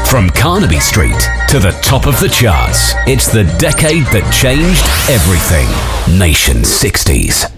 From Carnaby Street to the top of the charts, it's the decade that changed everything. Nation 60s.